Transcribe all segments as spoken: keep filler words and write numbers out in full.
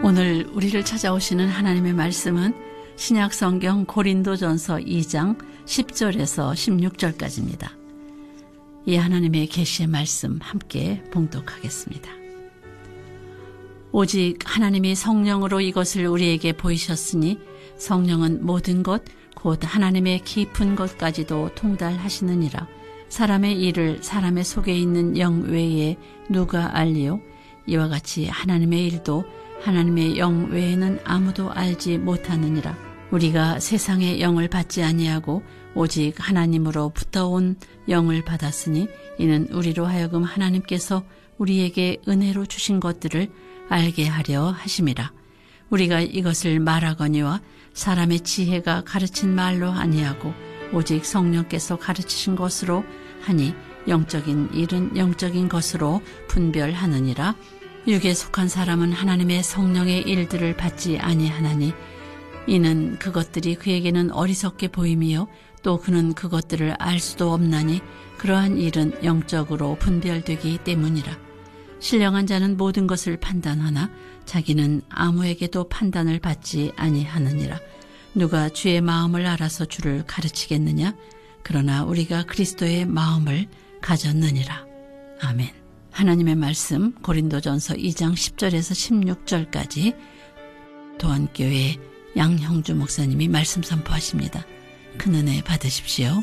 오늘 우리를 찾아오시는 하나님의 말씀은 신약성경 고린도전서 이 장 십 절에서 십육 절까지입니다. 이 하나님의 계시의 말씀 함께 봉독하겠습니다. 오직 하나님이 성령으로 이것을 우리에게 보이셨으니 성령은 모든 것 곧 하나님의 깊은 것까지도 통달하시느니라. 사람의 일을 사람의 속에 있는 영 외에 누가 알리요? 이와 같이 하나님의 일도 하나님의 영 외에는 아무도 알지 못하느니라. 우리가 세상의 영을 받지 아니하고 오직 하나님으로부터 온 영을 받았으니 이는 우리로 하여금 하나님께서 우리에게 은혜로 주신 것들을 알게 하려 하심이라. 우리가 이것을 말하거니와 사람의 지혜가 가르친 말로 아니하고 오직 성령께서 가르치신 것으로 하니 영적인 일은 영적인 것으로 분별하느니라. 육에 속한 사람은 하나님의 성령의 일들을 받지 아니하나니 이는 그것들이 그에게는 어리석게 보임이요 또 그는 그것들을 알 수도 없나니 그러한 일은 영적으로 분별되기 때문이라. 신령한 자는 모든 것을 판단하나 자기는 아무에게도 판단을 받지 아니하느니라. 누가 주의 마음을 알아서 주를 가르치겠느냐? 그러나 우리가 그리스도의 마음을 가졌느니라. 아멘. 하나님의 말씀 고린도전서 이 장 십 절에서 십육 절까지 도안교회 양형주 목사님이 말씀 선포하십니다. 큰 은혜 받으십시오.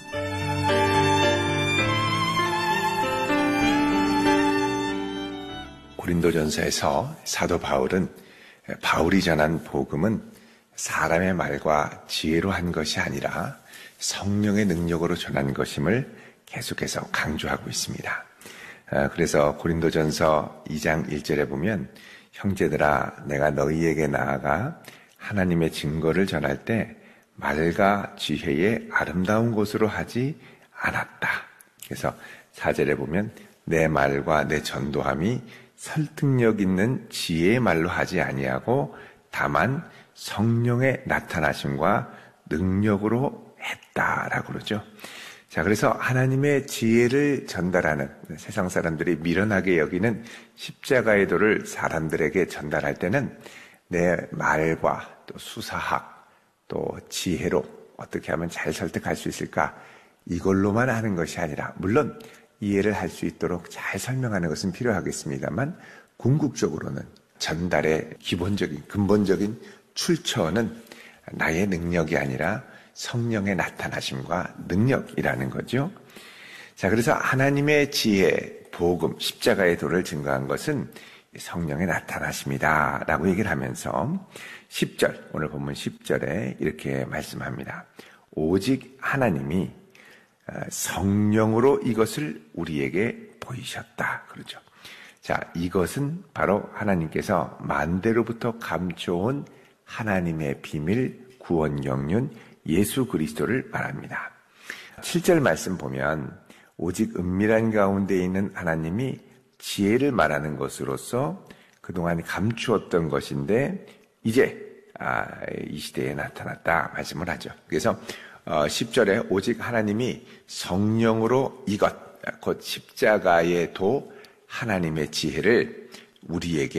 고린도전서에서 사도 바울은 바울이 전한 복음은 사람의 말과 지혜로 한 것이 아니라 성령의 능력으로 전한 것임을 계속해서 강조하고 있습니다. 그래서 고린도전서 이 장 일 절에 보면 형제들아 내가 너희에게 나아가 하나님의 증거를 전할 때 말과 지혜의 아름다운 것으로 하지 않았다. 그래서 사 절에 보면 내 말과 내 전도함이 설득력 있는 지혜의 말로 하지 아니하고 다만 성령의 나타나심과 능력으로 했다라고 그러죠. 자, 그래서 하나님의 지혜를 전달하는 세상 사람들이 미련하게 여기는 십자가의 도를 사람들에게 전달할 때는 내 말과 또 수사학 또 지혜로 어떻게 하면 잘 설득할 수 있을까 이걸로만 하는 것이 아니라 물론 이해를 할 수 있도록 잘 설명하는 것은 필요하겠습니다만 궁극적으로는 전달의 기본적인 근본적인 출처는 나의 능력이 아니라 성령의 나타나심과 능력이라는 거죠. 자, 그래서 하나님의 지혜, 복음, 십자가의 도를 증거한 것은 성령의 나타나심이다 라고 얘기를 하면서 십 절, 오늘 본문 십 절에 이렇게 말씀합니다. 오직 하나님이 성령으로 이것을 우리에게 보이셨다. 그러죠. 자, 이것은 바로 하나님께서 만대로부터 감춰온 하나님의 비밀, 구원 경륜, 예수 그리스도를 말합니다. 칠 절 말씀 보면 오직 은밀한 가운데 있는 하나님이 지혜를 말하는 것으로서 그동안 감추었던 것인데 이제 아, 이 시대에 나타났다 말씀을 하죠. 그래서 어, 십 절에 오직 하나님이 성령으로 이것 곧 십자가의 도 하나님의 지혜를 우리에게